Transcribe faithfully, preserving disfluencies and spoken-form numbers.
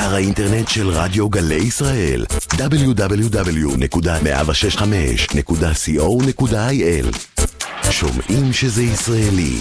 אתר האינטרנט של רדיו גלי ישראל, דאבליו דאבליו דאבליו נקודה מאה שש חמש נקודה סי או נקודה איי אל. שומעים שזה ישראלי.